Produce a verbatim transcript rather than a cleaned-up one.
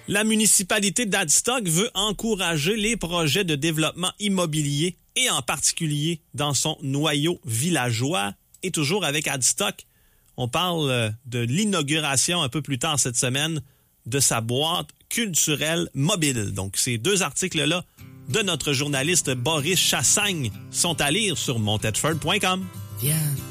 La municipalité d'Adstock veut encourager les projets de développement immobilier et en particulier dans son noyau villageois. Et toujours avec Adstock, on parle de l'inauguration un peu plus tard cette semaine de sa boîte culturelle mobile. Donc, ces deux articles-là de notre journaliste Boris Chassagne sont à lire sur montedford point com. Viens.